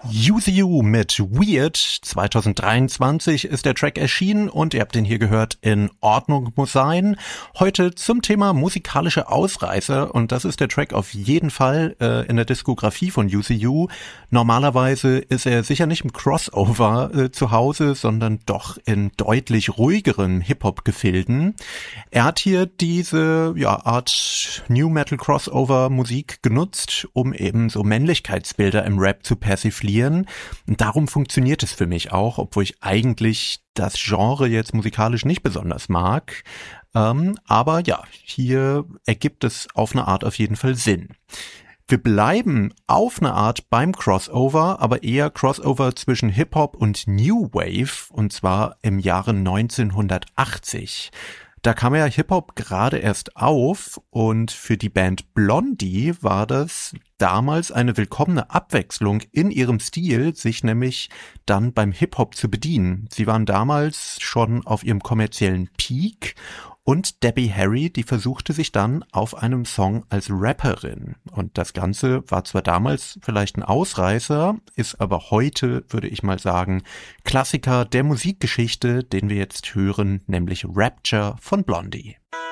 Use You mit Weird. 2023 ist der Track erschienen und ihr habt den hier gehört in Ordnung muss sein. Heute zum Thema musikalische Ausreißer und das ist der Track auf jeden Fall in der Diskografie von Use You. Normalerweise ist er sicher nicht im Crossover zu Hause, sondern doch in deutlich ruhigeren Hip-Hop-Gefilden. Er hat hier diese Art New Metal Crossover Musik genutzt, um eben so Männlichkeitsbilder im Rap zu persiflieren. Und darum funktioniert es für mich auch, obwohl ich eigentlich das Genre jetzt musikalisch nicht besonders mag. Aber ja, hier ergibt es auf eine Art auf jeden Fall Sinn. Wir bleiben auf eine Art beim Crossover, aber eher Crossover zwischen Hip-Hop und New Wave, und zwar im Jahre 1980. Da kam ja Hip-Hop gerade erst auf und für die Band Blondie war das damals eine willkommene Abwechslung in ihrem Stil, sich nämlich dann beim Hip-Hop zu bedienen. Sie waren damals schon auf ihrem kommerziellen Peak und Debbie Harry, die versuchte sich dann auf einem Song als Rapperin. Und das Ganze war zwar damals vielleicht ein Ausreißer, ist aber heute, würde ich mal sagen, Klassiker der Musikgeschichte, den wir jetzt hören, nämlich Rapture von Blondie.